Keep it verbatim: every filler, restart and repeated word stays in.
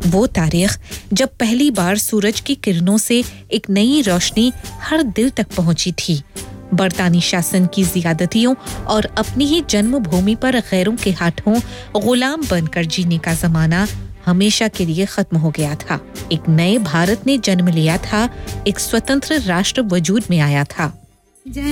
वो तारीख जब पहली बार सूरज की किरणों से एक नई रोशनी हर दिल तक पहुंची थी। बरतानी शासन की ज़ियादतियों और अपनी ही जन्मभूमि पर गैरों के हाथों गुलाम बनकर जीने का ज़माना हमेशा के लिए खत्म हो गया था। एक नए भारत ने जन्म लिया था, एक स्वतंत्र राष्ट्र वजूद में आया था।